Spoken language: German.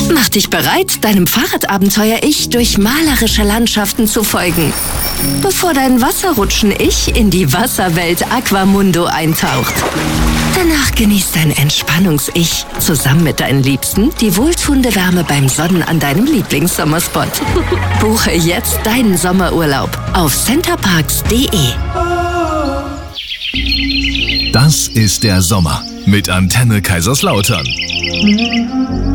Mach dich bereit, deinem Fahrradabenteuer-Ich durch malerische Landschaften zu folgen, bevor dein Wasserrutschen-Ich in die Wasserwelt Aquamundo eintaucht. Danach genießt dein Entspannungs-Ich zusammen mit deinen Liebsten die wohltuende Wärme beim Sonnen an deinem Lieblingssommerspot. Buche jetzt deinen Sommerurlaub auf centerparks.de. Das ist der Sommer mit Antenne Kaiserslautern.